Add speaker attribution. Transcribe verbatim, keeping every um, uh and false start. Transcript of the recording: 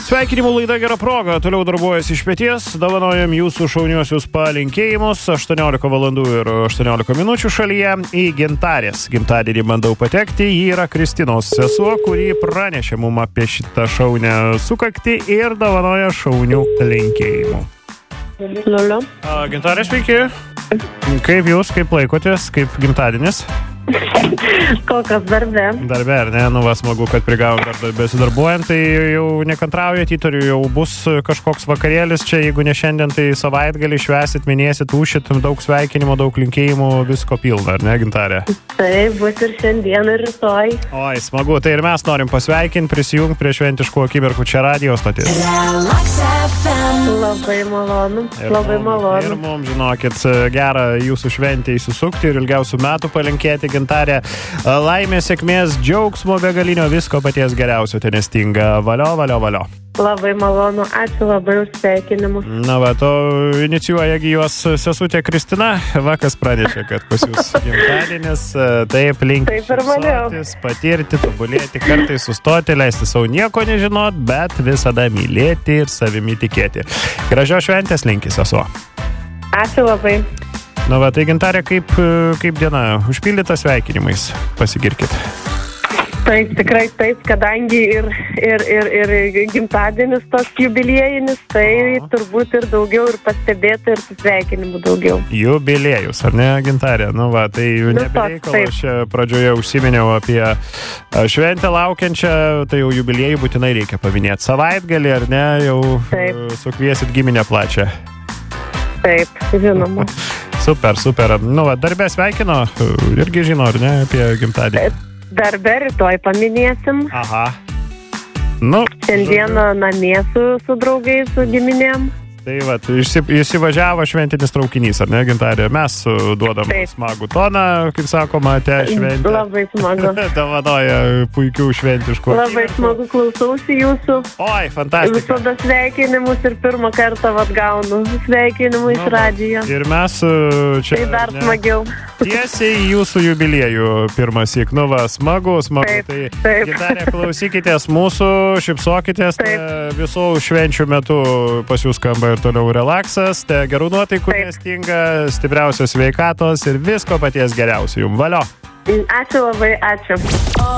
Speaker 1: Sveikinimų laida Gera proga, toliau darbuojasi iš pieties, dovanojam jūsų šauniuosius palinkėjimus, aštuoniolika valandų ir aštuoniolika minučių šalyje į Gintarės gimtadienį bandau patekti, ji yra Kristinos sesuo, kuri pranešė mum apie šitą šaunę sukaktį ir dovanoja šaunių linkėjimų.
Speaker 2: Liulio.
Speaker 1: Gintarė, sveiki. Kaip jūs, kaip laikotės, kaip gimtadienis?
Speaker 2: Kol kas darbe.
Speaker 1: Darbe, ar ne? Nu, va, smagu, kad prigavom dar besidarbuojant, tai jau nekantraujat, įtariu, jau bus kažkoks vakarėlis čia, jeigu ne šiandien, tai savaitgalį švesit, minėsit, ūšit, daug sveikinimo, daug linkėjimų, visko pilna, ar ne, Gintarė?
Speaker 2: Taip, bus ir šiandien, ir rytoj.
Speaker 1: Oi, smagu, tai ir mes norim pasveikinti, prisijungti prie šventiškų akimirkų čia radijo stotis.
Speaker 2: Labai malonu,
Speaker 1: Ir
Speaker 2: labai
Speaker 1: mum,
Speaker 2: malonu.
Speaker 1: Ir mums, žinokit, gerą jūsų šventę įsisukti ir ilgiausių metų palinkėti, Gintarė. Laimės, sėkmės, džiaugsmo begalinio, visko paties geriausio, tai nestinga. Valio, valio, valio.
Speaker 2: Labai malonu, ačiū labai už sveikinimus.
Speaker 1: Na va, to inicijuojagi juos sesutė Kristina. Vakas pranešė, kad pas jūs gimtadienis, taip linkiu
Speaker 2: Taip ir maniau.
Speaker 1: šypsotis, patirti, tobulėti, kartais sustoti, leisti savo nieko nežinot, bet visada mylėti ir savimi tikėti. Gražios šventės linki, sesuo.
Speaker 2: Ačiū labai.
Speaker 1: Na va, tai Gintarė, kaip, kaip diena? Užpildyta sveikinimais. Pasigirkit.
Speaker 2: Taip, tikrai taip, kadangi ir, ir, ir, ir gimtadienis toks jubiliejinis, tai
Speaker 1: Aha.
Speaker 2: turbūt ir daugiau ir pastebėta ir sveikinimų daugiau.
Speaker 1: Jubiliejus, ar ne, Gintarė? Nu va, tai nebereikalo,
Speaker 2: taip.
Speaker 1: aš čia pradžioje užsiminiau apie šventę laukiančią, tai jau jubiliejų būtinai reikia paminėti. Savaitgalį, ar ne, jau
Speaker 2: Taip.
Speaker 1: sukviesit giminę plačią.
Speaker 2: Taip, žinoma.
Speaker 1: Super, super. Nu va, darbę sveikino, irgi žino, ar ne, apie gimtadienį.
Speaker 2: Darbe rytoj paminėsim.
Speaker 1: Aha. Nu,
Speaker 2: Šiandieną namie su, su draugais, su giminėm.
Speaker 1: tai va, įsivažiavo šventinis traukinys, ar ne, Gintarė? Mes duodam
Speaker 2: Taip.
Speaker 1: smagų toną, kaip sakoma, te šventę.
Speaker 2: Labai smagu.
Speaker 1: Dovanoja puikių šventiškų.
Speaker 2: Labai
Speaker 1: akimirkų.
Speaker 2: smagu klausausi jūsų.
Speaker 1: Oi, fantastika.
Speaker 2: Visada sveikinimus ir pirmą kartą vat gaunu sveikinimų iš
Speaker 1: Nu, va.
Speaker 2: radijo.
Speaker 1: Ir mes uh, čia
Speaker 2: Tai dar
Speaker 1: ne,
Speaker 2: smagiau.
Speaker 1: tiesiai į jūsų jubiliejų pirmąsyk. Nu va, smagu, smagu.
Speaker 2: Taip,
Speaker 1: tai
Speaker 2: taip.
Speaker 1: Gintarė, klausykitės mūsų, šypsokitės, tai
Speaker 2: Taip.
Speaker 1: visų švenčių metu pas jūs skamba ir toliau relaksas, tai gerų nuotaikų
Speaker 2: Taip.
Speaker 1: nestinga, stipriausios sveikatos ir visko paties geriausio jums. Valio.
Speaker 2: Ačiū labai, ačiū.